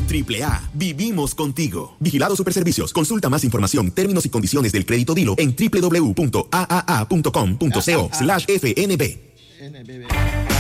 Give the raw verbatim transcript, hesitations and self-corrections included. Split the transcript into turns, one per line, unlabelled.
Triple A, vivimos contigo. Vigilado Superservicios. Consulta más información, términos y condiciones del crédito Dilo en doble u doble u doble u punto a a a punto com punto co slash F N B.